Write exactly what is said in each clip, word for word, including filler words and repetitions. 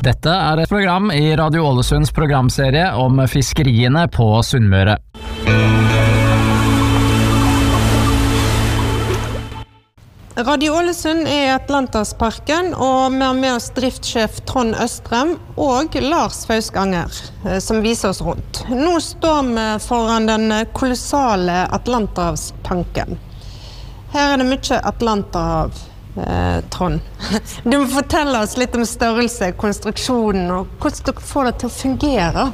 Dette er et program i Radio Ålesunds programserie om fiskeriene på Sunnmøre. Radio Ålesund er i Atlantersparken, og vi har med oss driftssjef Trond Østrem og Lars Fausganger, som viser oss rundt. Nå står vi foran den kolossale Atlanterhavstanken. Her er det mye Atlanterhav, eh, Trond. Du må fortelle oss litt om størrelse, konstruksjonen, og hvordan dere får det til å fungere.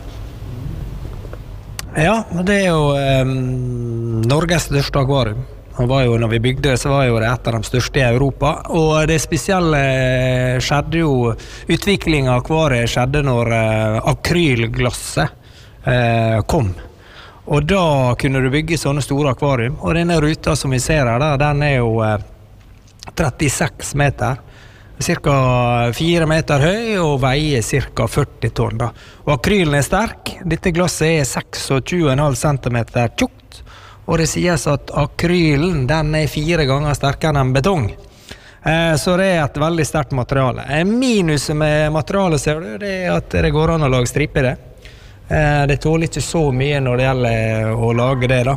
Ja, det er jo eh, Norges største akvarium. Det var jo, når vi bygde det, så var jo det et av de største i Europa. Og det spesielle skjedde jo, utviklingen av akvariet skjedde når eh, akrylglasset eh, kom. Og da kunne du bygge sånne store akvarium. Og denne ruta som vi ser her, da, den er jo eh, trettiseks meter. Cirka fire meter høy og veier cirka førti tonn. Da. Og akrylen er sterk. Dette glasset er tjueseks komma fem centimeter tjukt. Og det sies at akrylen den er fire ganger sterkere enn betong. Eh, så det er et veldig sterkt materiale. En minus med materialet ser du, det er at det går an å lage stripe i det. Eh, det tåler ikke så mye når det gjelder å lage det da.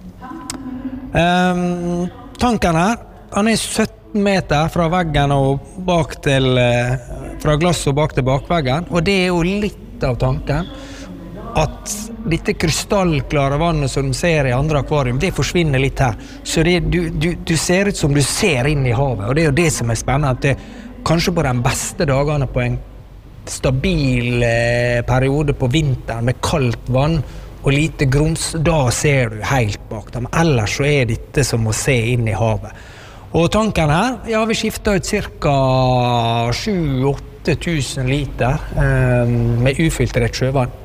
Eh, tanken her, han er sytten meter fra veggen og bak til, eh, fra glass og bak til bakveggen. Og det er jo litt av tanken. At dette krystallklare vannet som du ser i andre akvarium, det forsvinner litt her. Så det, du, du, du ser ut som du ser inn i havet, og det er jo det som er spennende. At det, kanskje på de beste dagene på en stabil eh, periode på vinteren med kaldt vann og lite grums, da ser du helt bak dem. Ellers så er dette som å se inn i havet. Og tanken her, ja, vi skifter ut cirka sju til åtte tusen liter eh, med ufiltrert sjøvann.